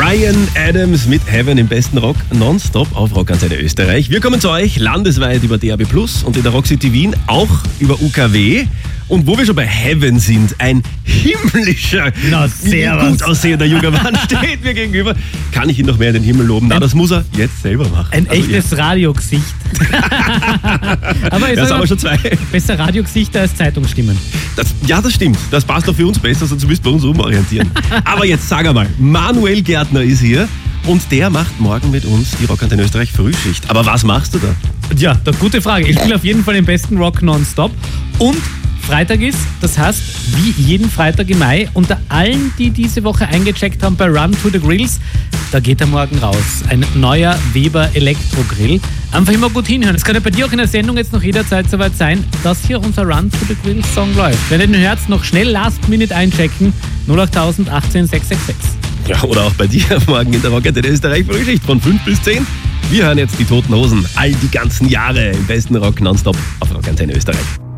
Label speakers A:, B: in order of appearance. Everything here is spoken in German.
A: Bryan Adams mit Heaven im besten Rock nonstop auf Rockantenne Österreich. Wir kommen zu euch landesweit über DAB+ und in der Rock City Wien auch über UKW. Und wo wir schon bei Heaven sind, ein himmlischer, gut aussehender junger Mann steht mir gegenüber. Kann ich ihn noch mehr in den Himmel loben? Na, das muss er jetzt selber machen.
B: Ein echtes Radiogesicht. Aber
A: das haben wir schon zwei.
B: Besser Radiogesichter als Zeitungsstimmen.
A: Das stimmt. Das passt doch für uns besser, sonst müssten wir uns umorientieren. Aber jetzt sag einmal, Manuel Gärtner ist hier und der macht morgen mit uns die Rockantenne Österreich Frühschicht. Aber was machst du da?
B: Ja, gute Frage. Ich spiele auf jeden Fall den besten Rock nonstop und Freitag ist, das heißt, wie jeden Freitag im Mai, unter allen, die diese Woche eingecheckt haben bei Run to the Grills, da geht er morgen raus. Ein neuer Weber Elektrogrill. Einfach immer gut hinhören. Es kann ja bei dir auch in der Sendung jetzt noch jederzeit soweit sein, dass hier unser Run to the Grills Song läuft. Wenn ihr den hört, noch schnell Last Minute einchecken. 08000 18 666.
A: Ja, oder auch bei dir morgen in der Rockantenne Österreich Frühschicht von 5 bis 10. Wir hören jetzt die Toten Hosen all die ganzen Jahre im besten Rock nonstop auf Rockantenne Österreich.